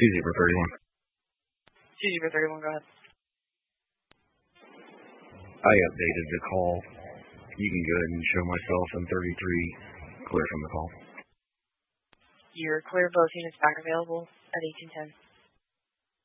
2-0-31. 2-0-31, go ahead. I updated the call. You can go ahead and show myself and 33 clear from the call. You're clear. Both units back available at 1810.